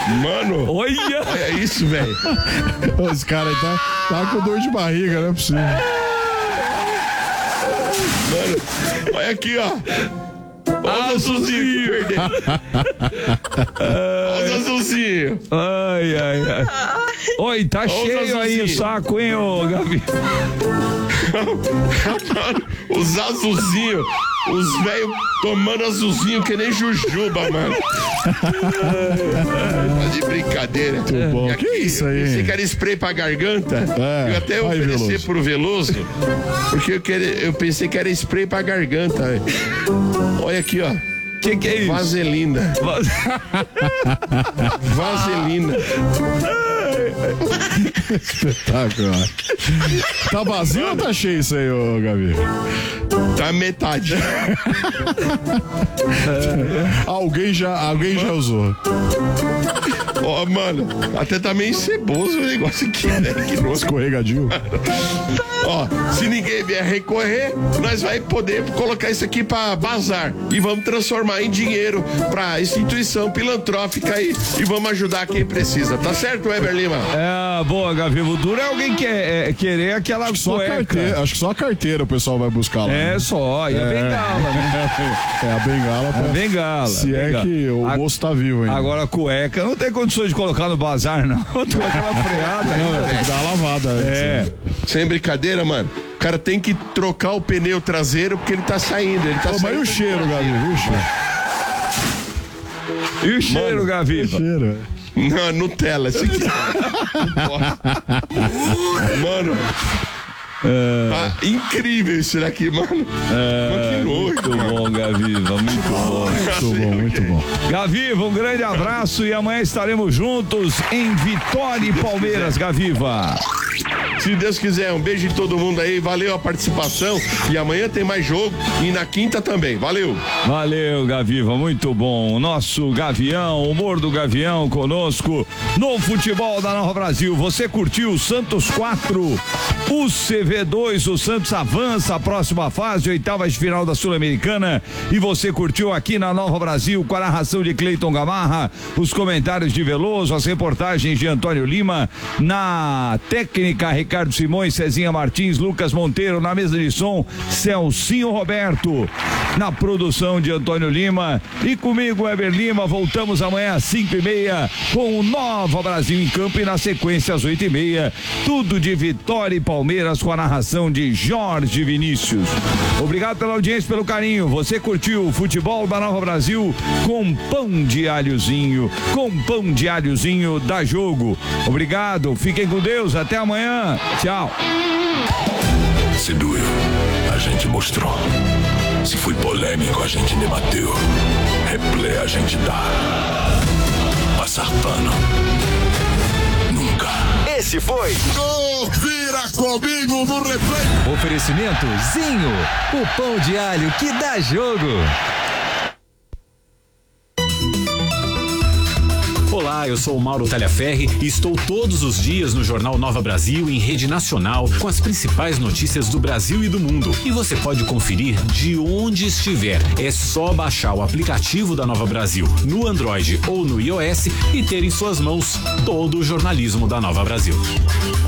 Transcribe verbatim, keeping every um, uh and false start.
Mano, olha, olha isso, velho. Os caras aí tá, tá com dor de barriga, não é possível. Mano, olha aqui, ó. Olha o azulzinho. Olha o azulzinho. Ai, ai, ai. Oi, tá olha cheio aí o saco, hein, ô Gavi? Os azulzinhos. Os velhos tomando azulzinho que nem jujuba, mano. Tá de brincadeira. Muito bom. Aqui, que isso aí? Você quer spray pra garganta? É, eu até vai, oferecer Veloso. pro Veloso, porque eu, queria, eu pensei que era spray pra garganta. Véio. Olha aqui, ó. Que que é isso? Vaselina. Vaselina. Espetacular. Tá vazio ou tá cheio isso aí, ô Gavi? Tá metade. Alguém já, alguém já usou. Ó, oh, mano, até tá meio ceboso o negócio aqui, né? Que nojo. Escorregadio. Ó, se ninguém vier recorrer, nós vai poder colocar isso aqui pra bazar e vamos transformar em dinheiro pra instituição filantrófica aí e vamos ajudar quem precisa, tá certo, Weber Lima? É, boa, Gavi. O duro é alguém que é, é, querer aquela Acho que, só a cueca. carteira, acho que só a carteira o pessoal vai buscar lá. É só, e a É. bengala, né? É a bengala. Pra... A bengala. Se bengala. é que o A- moço tá vivo ainda. Agora a cueca não tem condições de colocar no bazar, não. Tô com aquela freada. Não, ainda. tem que dar uma lavada. antes, É. né? Sem brincadeira, mano. O cara tem que trocar o pneu traseiro porque ele tá saindo. Ele tá Pô, mas saindo e o cheiro, Gavi? Viu o cheiro? E o cheiro, Gavi? O cheiro, é. Não, Nutella, esse aqui. Mano. Tá incrível isso daqui, mano. É, que nojo, muito mano. bom, Gaviva, muito bom. Muito bom, muito bom. Gaviva, um grande abraço e amanhã estaremos juntos em Vitória e Palmeiras, Gaviva. Se Deus quiser, um beijo de todo mundo aí. Valeu a participação. E amanhã tem mais jogo. E na quinta também. Valeu. Valeu, Gaviva, muito bom. O nosso Gavião, o humor do Gavião conosco no futebol da Nova Brasil. Você curtiu o Santos quatro, o C V dois, o Santos avança a próxima fase, oitavas de final da Sul-Americana. E você curtiu aqui na Nova Brasil com a narração de Cleiton Gamarra, os comentários de Veloso, as reportagens de Antônio Lima, na técnica Ricardo Simões, Cezinha Martins, Lucas Monteiro, na mesa de som Celcinho Roberto, na produção de Antônio Lima e comigo Weber Lima. Voltamos amanhã às cinco e meia com o Nova Brasil em campo e na sequência às oito e meia tudo de Vitória e Palmeiras com a narração de Jorge Vinícius. Obrigado pela audiência, pelo carinho. Você curtiu o futebol da Nova Brasil com pão de alhozinho, com pão de alhozinho da Jogo. Obrigado, fiquem com Deus, até amanhã, tchau. Se doeu, a gente mostrou. Se foi polêmico, a gente debateu. Replay a gente dá. Passar pano, nunca. Esse foi Confira comigo no replay. Oferecimento Zinho, o pão de alho que dá jogo. Olá, eu sou o Mauro Talhaferri e estou todos os dias no Jornal Nova Brasil em rede nacional com as principais notícias do Brasil e do mundo. E você pode conferir de onde estiver. É só baixar o aplicativo da Nova Brasil no Android ou no iOS e ter em suas mãos todo o jornalismo da Nova Brasil.